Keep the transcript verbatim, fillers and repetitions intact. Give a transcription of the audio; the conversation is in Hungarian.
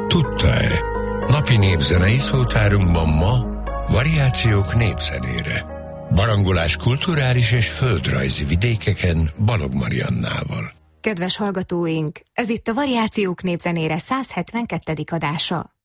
Tudta-e? Napi népzenei szótárunkban ma variációk népzenére. Barangolás kulturális és földrajzi vidékeken Balog Mariannával. Kedves hallgatóink, ez itt a Variációk népzenére száz hetvenkettedik adása.